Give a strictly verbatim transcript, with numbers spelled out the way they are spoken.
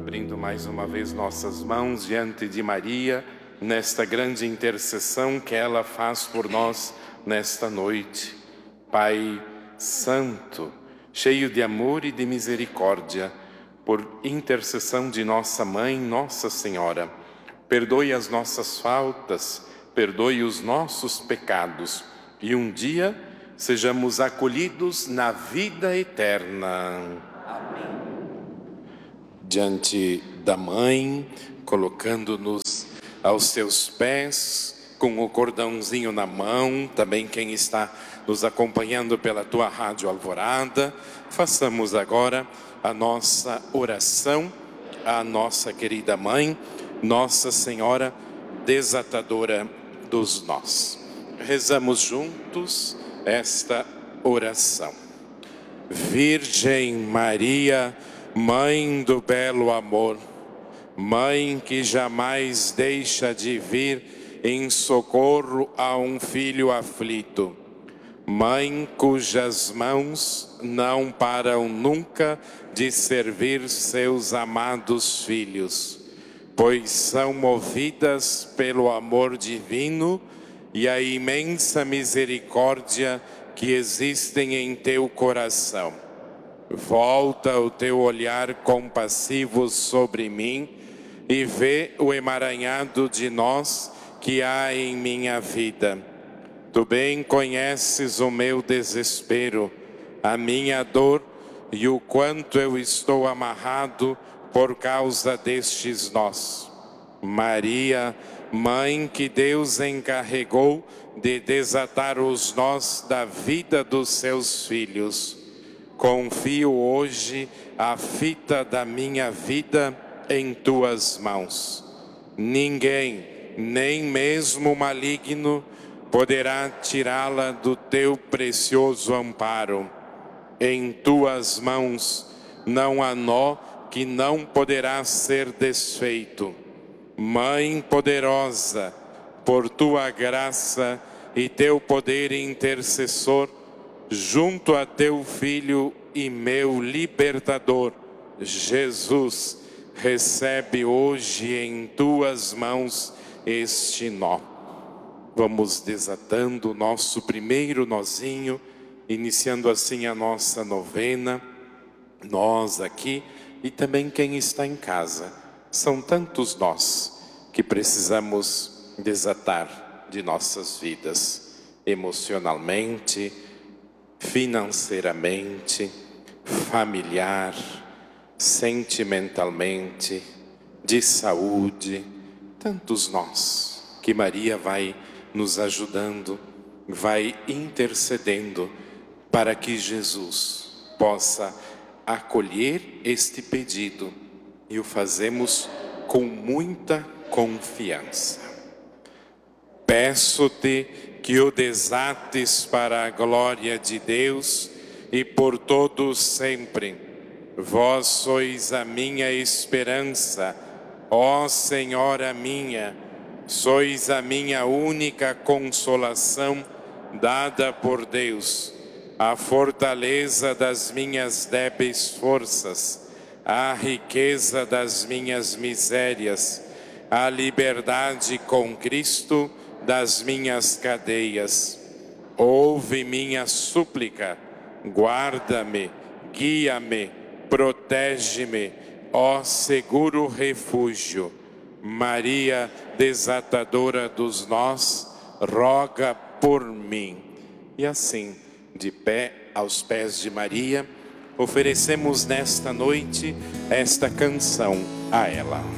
abrindo mais uma vez nossas mãos diante de Maria, nesta grande intercessão que ela faz por nós nesta noite. Pai Santo, cheio de amor e de misericórdia, por intercessão de nossa Mãe, Nossa Senhora, perdoe as nossas faltas, perdoe os nossos pecados e um dia sejamos acolhidos na vida eterna. Amém. Diante da Mãe, colocando-nos aos seus pés, com o cordãozinho na mão, também quem está nos acompanhando pela tua Rádio Alvorada, façamos agora a nossa oração à nossa querida Mãe, Nossa Senhora Desatadora dos Nós. Rezamos juntos esta oração. Virgem Maria, Mãe do belo amor, Mãe que jamais deixa de vir em socorro a um filho aflito, Mãe cujas mãos não param nunca de servir seus amados filhos, pois são movidas pelo amor divino e a imensa misericórdia que existem em teu coração. Volta o teu olhar compassivo sobre mim e vê o emaranhado de nós que há em minha vida. Tu bem conheces o meu desespero, a minha dor e o quanto eu estou amarrado por causa destes nós. Maria, Mãe que Deus encarregou de desatar os nós da vida dos seus filhos, confio hoje a fita da minha vida em tuas mãos. Ninguém, nem mesmo o maligno, poderá tirá-la do teu precioso amparo. Em tuas mãos não há nó que não poderá ser desfeito. Mãe poderosa, por tua graça e teu poder intercessor, junto a teu Filho e meu libertador, Jesus, recebe hoje em tuas mãos este nó. Vamos desatando o nosso primeiro nozinho, iniciando assim a nossa novena, nós aqui e também quem está em casa. São tantos nós que precisamos desatar de nossas vidas, emocionalmente, financeiramente, familiar, sentimentalmente, de saúde, tantos nós que Maria vai nos ajudando, vai intercedendo para que Jesus possa acolher este pedido e o fazemos com muita confiança. Peço-te que o desates para a glória de Deus e por todos sempre. Vós sois a minha esperança, ó Senhora minha, sois a minha única consolação dada por Deus, a fortaleza das minhas débeis forças, a riqueza das minhas misérias, a liberdade com Cristo das minhas cadeias. Ouve minha súplica, guarda-me, guia-me, protege-me, ó seguro refúgio. Maria, desatadora dos nós, roga por mim. E assim, de pé aos pés de Maria, oferecemos nesta noite esta canção a ela.